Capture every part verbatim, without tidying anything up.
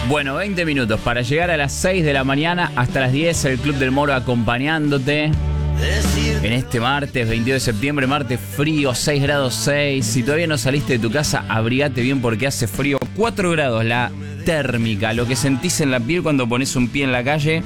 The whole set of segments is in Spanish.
Bueno, veinte minutos para llegar a las seis de la mañana hasta las diez, el Club del Moro acompañándote en este martes veintidós de septiembre, martes frío, seis grados seis. Si todavía no saliste de tu casa, abrigate bien porque hace frío. cuatro grados la térmica, lo que sentís en la piel cuando pones un pie en la calle.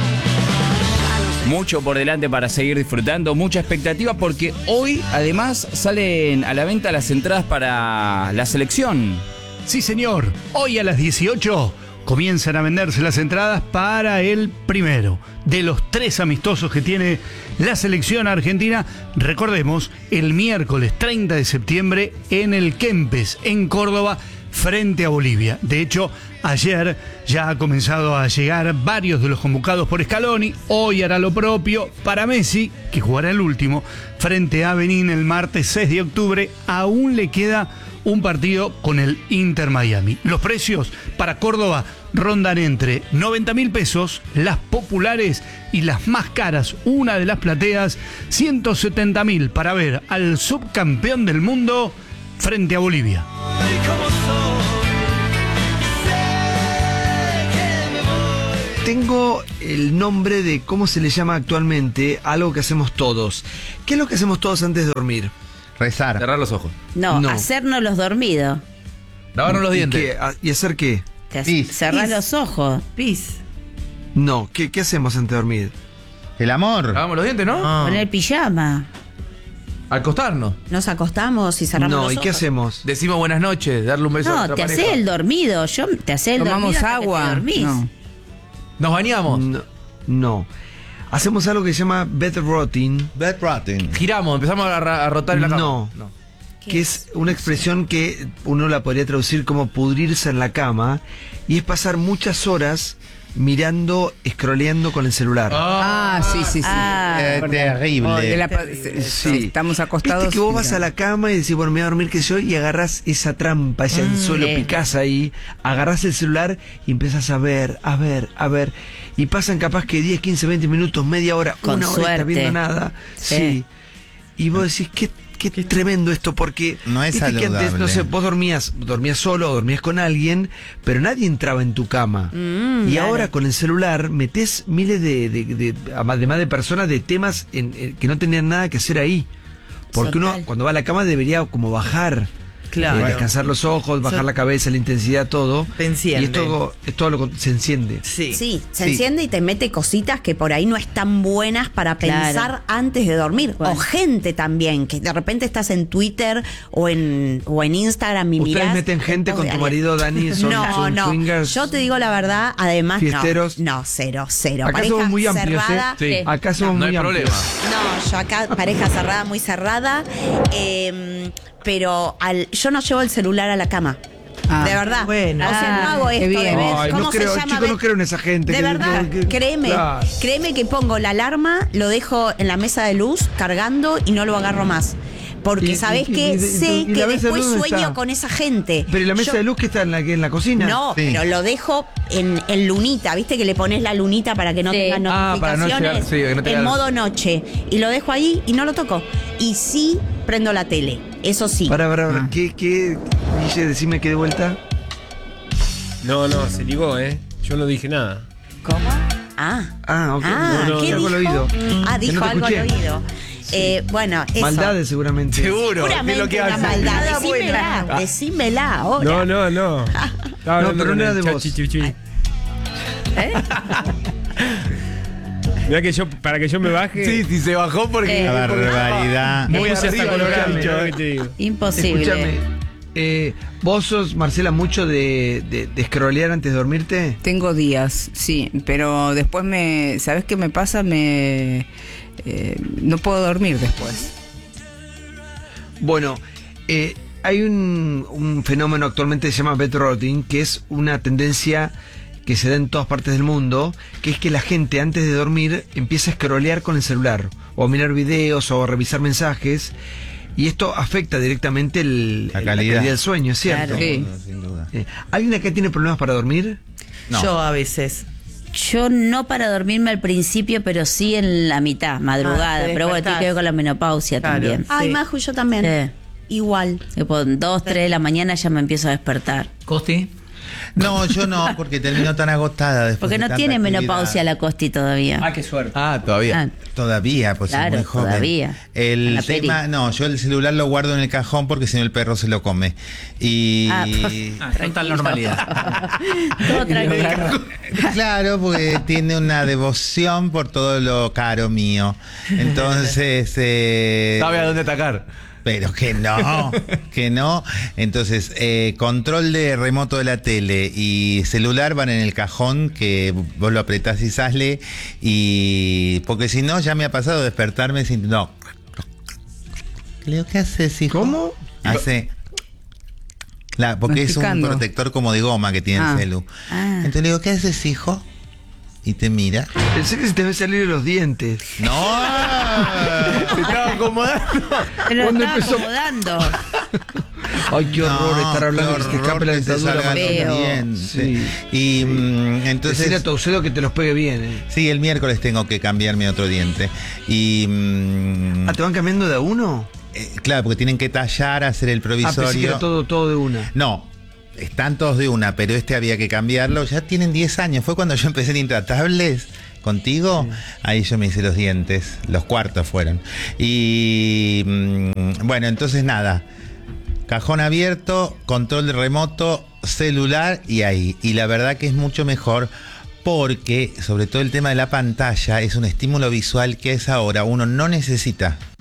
Mucho por delante para seguir disfrutando, mucha expectativa porque hoy además salen a la venta las entradas para la selección. Sí, señor. Hoy a las dieciocho comienzan a venderse las entradas para el primero de los tres amistosos que tiene la selección argentina. Recordemos, el miércoles treinta de septiembre en el Kempes, en Córdoba, frente a Bolivia. De hecho, ayer ya ha comenzado a llegar varios de los convocados por Scaloni. Hoy hará lo propio para Messi, que jugará el último, frente a Benín el martes seis de octubre. Aún le queda un partido con el Inter Miami. Los precios para Córdoba rondan entre noventa mil pesos, las populares, y las más caras, una de las plateas, ciento setenta mil para ver al subcampeón del mundo frente a Bolivia. Tengo el nombre de cómo se le llama actualmente algo que hacemos todos. ¿Qué es lo que hacemos todos antes de dormir? Rezar. Cerrar los ojos. No, No. hacernos los dormidos. Lavarnos los ¿Y dientes. qué? ¿A- ¿Y hacer qué? Te Pis. cerrás Pis. los ojos. Pis. No, ¿qué, qué hacemos antes de dormir? El amor. Lavamos los dientes, ¿no? Ah. Poner pijama. Acostarnos. Nos acostamos y cerramos No, los ¿y ojos. qué hacemos? Decimos buenas noches, darle un beso a No, nuestra te pareja. hace el dormido. Yo te hace el ¿Tomamos dormido hasta que agua? te dormís. No. Nos bañamos. No, no. Hacemos algo que se llama bed rotting, Bed rotting. Giramos, empezamos a, ra- a rotar en la cama. No. no. que es una expresión que uno la podría traducir como pudrirse en la cama, y es pasar muchas horas mirando, scrolleando con el celular. Ah, sí, sí, sí. Ah, Eh, Porque- terrible. oh, de la pa- se- Sí. Estamos acostados. Viste que vos vas mira. a la cama y decís, bueno, me voy a dormir, que yo, y agarrás esa trampa, ese anzuelo, sí. picás ahí, agarrás el celular y empiezas a ver, a ver, a ver, y pasan capaz que diez, quince, veinte minutos, media hora, Con una hora, estás suerte. viendo nada. Sí. Sí. Y vos decís, qué, qué tremendo esto, porque No es viste que antes, saludable. no sé, vos dormías, dormías solo o dormías con alguien, pero nadie entraba en tu cama. Mm, y claro. ahora con el celular metés miles de, de, de, además de personas, de temas en, en- que no tenían nada que hacer ahí. Porque Total. uno cuando va a la cama debería como bajar. Claro. eh, descansar los ojos, bajar So- la cabeza, la intensidad, todo. Te enciende. Y es todo, es todo lo con- se enciende. Sí. Sí, se Sí. enciende y te mete cositas que por ahí no están buenas para Claro. pensar antes de dormir. Bueno. O gente también, que de repente estás en Twitter o en, o en Instagram y ¿Ustedes mirás meten gente fotos con de tu alguien. marido, Dani? ¿Son, no, son no. swingers? Yo te digo la verdad, además ¿Fiesteros? no. No, cero, cero. Acá Pareja somos muy amplios, cerrada. ¿eh? Sí. Acá somos No muy hay amplios. problema. No, yo acá, pareja cerrada, muy cerrada. eh, pero al, yo no llevo el celular a la cama. Ah, de verdad. bueno. O sea, no hago Ah, qué esto de bien. ver Ay, cómo no se creo, llama. chico, ver- no creo en esa gente. De que- verdad, que- que- créeme. Claro. Créeme que pongo la alarma, lo dejo en la mesa de luz cargando y no lo agarro más. Porque Y- sabés y- que y- sé y la que mesa de después luz no sueño está. con esa gente. Pero ¿y la mesa Yo- de luz que está en la, en la cocina? No, Sí. pero lo dejo en, en lunita, ¿viste? Que le pones la lunita para que no Sí. tenga Ah, para no notificaciones. llegar- sí, que no tenga- en modo noche. Y lo dejo ahí y no lo toco. Y sí prendo la tele. Eso sí. Para, para, para. Ah. ¿Qué, qué? Guille, decime que de vuelta. No, no, se ligó, ¿eh? Yo no dije nada. ¿Cómo? Ah. Ah, ok. Ah, no, no, ¿qué algo al dijo? oído. Ah, Que dijo no te algo al escuché. oído. Eh, bueno, eso. Maldades seguramente. Seguro. ¿Qué es Seguramente lo que una hace? maldad. Nada Decímela, buena. decímela ahora. No, no, no. Estaba No, hablando pero con no era el de vos. chachichuchi. ¿Eh? Mirá que yo, para que yo me baje. Sí, sí, se bajó porque. La barbaridad. Muy Eh, hasta arriba, colorado, escuchame. ¿sabes qué te digo? Imposible. Escúchame. Eh, ¿Vos sos, Marcela, mucho de, de, de scrollear antes de dormirte? Tengo días, sí, pero después me, ¿sabes qué me pasa? Me eh, no puedo dormir después. Bueno, eh, hay un, un fenómeno actualmente que se llama bed rotting, que es una tendencia que se da en todas partes del mundo, que es que la gente antes de dormir empieza a scrollear con el celular, o a mirar videos, o a revisar mensajes, y esto afecta directamente el, La el- calidad. del sueño, ¿es cierto? Claro. Sí. No, sin duda. Eh, ¿Alguien acá tiene problemas para dormir? No. Yo a veces. Yo no para dormirme al principio, pero sí en la mitad, madrugada. Ah, te pero bueno, tiene despertás. que ver con la menopausia Claro. también. Ay, Sí. Maju, yo también. Sí. Igual. Tipo, dos, tres de la mañana ya me empiezo a despertar. Costi. No, yo no, porque terminó tan agotada después. Porque de no tanta tiene actividad. menopausia la Costi todavía. Ah, qué suerte. Ah, todavía. Ah, Todavía, pues Claro, es muy joven. todavía. El La tema, peri. no, yo el celular lo guardo en el cajón porque si no el perro se lo come. Y Ah, Ah, total normalidad. todo tranquilo. claro, porque tiene una devoción por todo lo caro mío. Entonces, eh, Sabe a dónde atacar. pero que no, que no. Entonces, eh, control de remoto de la tele y celular van en el cajón, que vos lo apretás y sale. Y porque si no, ya me ha pasado despertarme sin. No. Leo, ¿qué haces, hijo? ¿Cómo? Hace. La, porque es un Masticando. protector como de goma que tiene Ah. el celu. Ah. Entonces le digo, ¿qué haces, hijo? Y te mira. Pensé que se te debe salir de los dientes. ¡No! Se estaba acomodando. Pero ¿Cuándo estaba empezó? acomodando. Ay, qué horror No, estar hablando qué que se te escape horror la que te dentadura. salgan cuando- Feo. los dientes. Sí. Y mm, entonces. Decirle a tu auxilio que te los pegue bien, ¿eh? Sí, el miércoles tengo que cambiarme otro diente. Y. mm, Ah, ¿te van cambiando de a uno? eh, claro, porque tienen que tallar, hacer el Ah, pensé que provisorio. era todo, todo de una. No. Están todos de una, pero este había que cambiarlo. Ya tienen diez años. Fue cuando yo empecé en Intratables contigo. Ahí yo me hice los dientes. Los cuartos fueron. Y mm, bueno, entonces nada. Cajón abierto, control de remoto, celular y ahí. Y la verdad que es mucho mejor porque, sobre todo el tema de la pantalla, es un estímulo visual que a esa hora uno no necesita.